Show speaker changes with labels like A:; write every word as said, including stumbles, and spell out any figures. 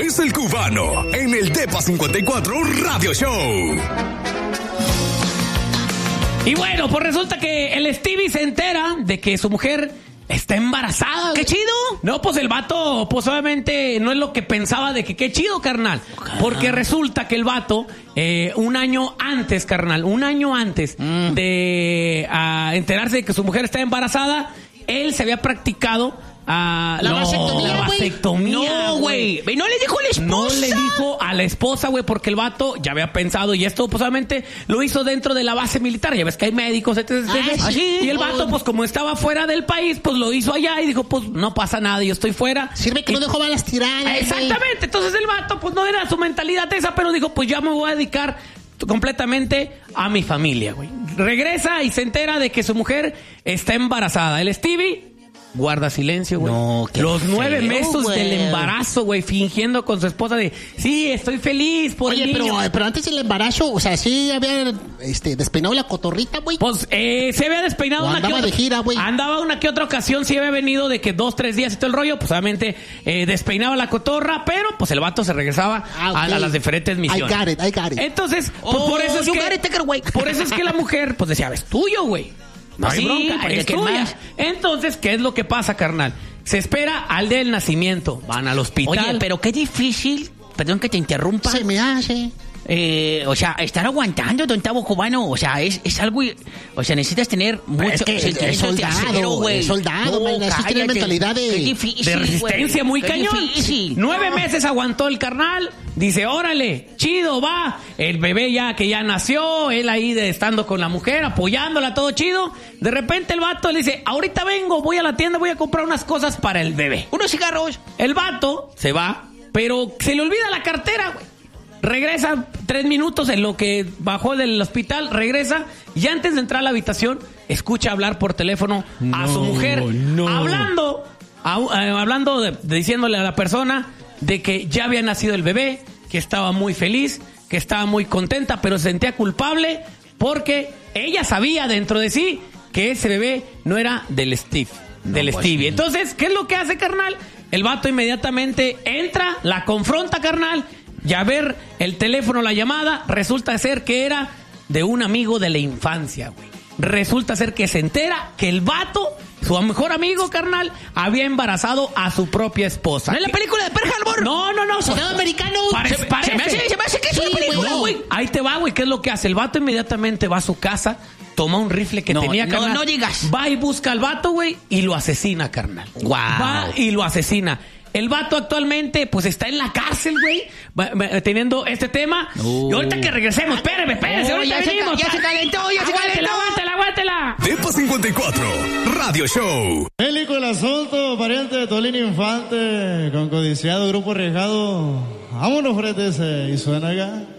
A: es el Cubano en el Depa cincuenta y cuatro Radio Show.
B: Y bueno, pues resulta que el Stevie se entera de que su mujer está embarazada.
C: ¡Qué chido!
B: No, pues el vato, pues obviamente no es lo que pensaba de que qué chido, carnal. Porque resulta que el vato, eh, un año antes, carnal, un año antes mm. de uh, enterarse de que su mujer está embarazada, él se había practicado Uh,
C: la
B: no,
C: vasectomía,
B: la vasectomía.
C: No, güey. No le dijo a la esposa.
B: No le dijo a la esposa, güey, porque el vato ya había pensado, y esto, pues, obviamente, lo hizo dentro de la base militar. Ya ves que hay médicos, etcétera, etcétera.
C: Ah, sí.
B: Y el vato, pues, como estaba fuera del país, pues, lo hizo allá y dijo, pues, no pasa nada, yo estoy fuera.
C: Sirve que
B: y,
C: no dejó balas tiradas.
B: Exactamente.
C: Wey.
B: Entonces, el vato, pues, no era su mentalidad esa, pero dijo, pues, ya me voy a dedicar completamente a mi familia, güey. Regresa y se entera de que su mujer está embarazada. El Stevie guarda silencio, güey.
C: No, qué
B: Los nueve
C: feo,
B: meses
C: güey.
B: del embarazo, güey, fingiendo con su esposa de, sí, estoy feliz por
C: Oye,
B: el niño.
C: pero, pero antes del embarazo, o sea, sí había este, despeinado la cotorrita, güey.
B: Pues eh, se había despeinado
C: o
B: una
C: andaba
B: que otra,
C: de gira, güey.
B: Andaba una que otra ocasión, sí había venido de que dos, tres días y todo el rollo, pues obviamente eh, despeinaba la cotorra, pero pues el vato se regresaba
C: ah, okay.
B: a, a las diferentes misiones.
C: I got it, I got it.
B: Entonces, pues
C: oh,
B: por eso es que,
C: it,
B: por eso es que la mujer, pues decía, es tuyo, güey. No hay
C: sí,
B: bronca, es tuya.
C: más.
B: Entonces, ¿qué es lo que pasa, carnal? Se espera al día del nacimiento. Van al hospital.
D: Oye, pero qué difícil, perdón que te interrumpa.
C: Se me hace.
D: Eh, o sea, estar aguantando, don Tavo Cubano, o sea, es, es algo, o sea, necesitas tener mucho...
C: Es que es, es soldado, es soldado, no, man, así tiene mentalidad de,
D: difícil,
B: de resistencia,
D: güey,
B: muy cañón.
D: Difícil.
B: Nueve meses aguantó el carnal, dice, órale, chido, va. El bebé ya que ya nació, él ahí de, estando con la mujer, apoyándola, todo chido. De repente el vato le dice, ahorita vengo, voy a la tienda, voy a comprar unas cosas para el bebé.
D: Unos cigarros.
B: El vato se va, pero se le olvida la cartera, güey. Regresa tres minutos en lo que bajó del hospital, regresa y antes de entrar a la habitación escucha hablar por teléfono no, a su mujer, no. hablando, a, eh, hablando de, de, diciéndole a la persona de que ya había nacido el bebé, que estaba muy feliz, que estaba muy contenta, pero se sentía culpable porque ella sabía dentro de sí que ese bebé no era del Steve, no, del pues, Stevie. Entonces, ¿qué es lo que hace, carnal? El vato inmediatamente entra, la confronta, carnal. Y a ver el teléfono, la llamada, resulta ser que era de un amigo de la infancia, güey. Resulta ser que se entera que el vato, su mejor amigo, carnal, había embarazado a su propia esposa.
D: ¿No es la película de Pearl Harbor?
B: No, no, no.
C: Soldado americano.
B: Parece,
D: se,
B: parece.
D: Se me hace, se me hace que es
C: sí,
D: una película, güey.
B: No, ahí te va, güey. ¿Qué es lo que hace? El vato inmediatamente va a su casa, toma un rifle que
D: no,
B: tenía,
D: no,
B: carnal.
D: No digas.
B: Va y busca al vato, güey, y lo asesina, carnal.
D: Wow.
B: Va y lo asesina. El vato actualmente, pues, está en la cárcel, güey, teniendo este tema. Uh. Y ahorita que regresemos, espérame, espérame,
D: oh,
B: ahorita
D: ya
B: venimos.
D: Se, ya se calentó, ya se calentó.
B: Aguántela, aguántela.
A: Depa cincuenta y cuatro Radio Show.
E: Bélico el asunto, pariente de Tolino Infante, con codiciado grupo arriesgado. Vámonos, frente ese, y suena acá.